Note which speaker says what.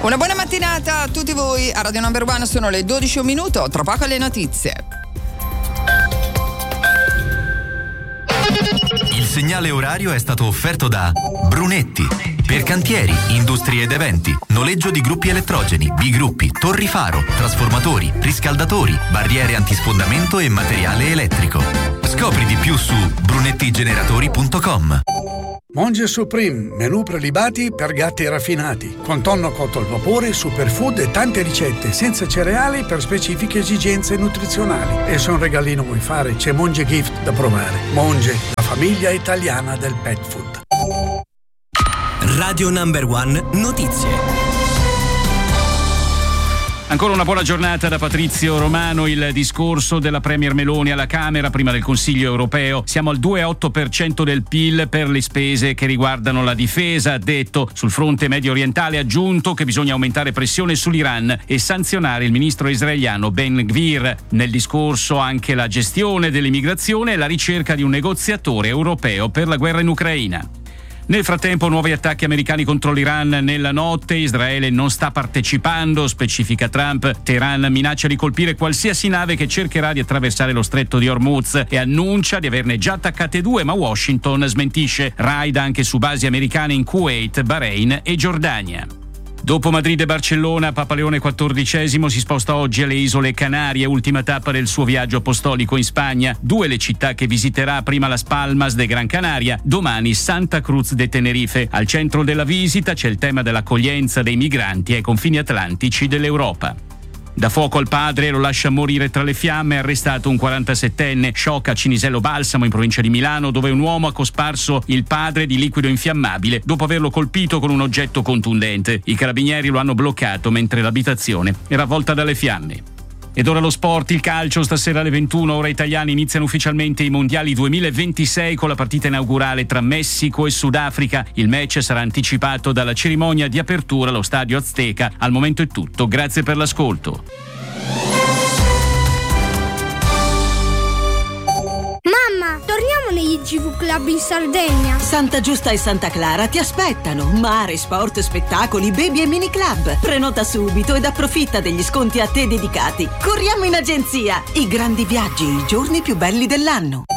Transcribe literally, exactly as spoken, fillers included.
Speaker 1: Una buona mattinata a tutti voi, a Radio Number One sono le dodici e un minuto, tra poco le notizie.
Speaker 2: Il segnale orario è stato offerto da Brunetti. Per cantieri, industrie ed eventi, noleggio di gruppi elettrogeni, bigruppi, torri faro, trasformatori, riscaldatori, barriere antisfondamento e materiale elettrico. Scopri di più su brunettigeneratori punto com.
Speaker 3: Monge Supreme, menù prelibati per gatti raffinati, con tonno cotto al vapore, superfood e tante ricette senza cereali per specifiche esigenze nutrizionali. E se un regalino vuoi fare, c'è Monge Gift da provare. Monge, la famiglia italiana del pet food.
Speaker 4: Radio Number One Notizie.
Speaker 5: Ancora una buona giornata da Patrizio Romano. Il discorso della Premier Meloni alla Camera prima del Consiglio europeo. Siamo al due virgola otto per cento del P I L per le spese che riguardano la difesa, ha detto. Sul fronte medio orientale ha aggiunto che bisogna aumentare pressione sull'Iran e sanzionare il ministro israeliano Ben Gvir. Nel discorso anche la gestione dell'immigrazione e la ricerca di un negoziatore europeo per la guerra in Ucraina. Nel frattempo nuovi attacchi americani contro l'Iran nella notte. Israele non sta partecipando, specifica Trump. Teheran minaccia di colpire qualsiasi nave che cercherà di attraversare lo stretto di Hormuz e annuncia di averne già attaccate due, ma Washington smentisce. Raid anche su basi americane in Kuwait, Bahrain e Giordania. Dopo Madrid e Barcellona, Papa Leone quattordicesimo si sposta oggi alle Isole Canarie, ultima tappa del suo viaggio apostolico in Spagna. Due le città che visiterà: prima Las Palmas de Gran Canaria, domani Santa Cruz de Tenerife. Al centro della visita c'è il tema dell'accoglienza dei migranti ai confini atlantici dell'Europa. Da fuoco al padre, lo lascia morire tra le fiamme, arrestato un quarantasettenne, shock a Cinisello Balsamo in provincia di Milano, dove un uomo ha cosparso il padre di liquido infiammabile dopo averlo colpito con un oggetto contundente. I carabinieri lo hanno bloccato mentre l'abitazione era avvolta dalle fiamme. Ed ora lo sport, il calcio. Stasera alle ventuno ora italiane iniziano ufficialmente i mondiali duemilaventisei con la partita inaugurale tra Messico e Sudafrica. Il match sarà anticipato dalla cerimonia di apertura allo stadio Azteca. Al momento è tutto, grazie per l'ascolto.
Speaker 6: Mamma, torniamo negli G V Club in Sardegna.
Speaker 7: Santa Giusta e Santa Clara ti aspettano. Mare, sport, spettacoli, baby e mini club. Prenota subito ed approfitta degli sconti a te dedicati. Corriamo in agenzia. I grandi viaggi, i giorni più belli dell'anno.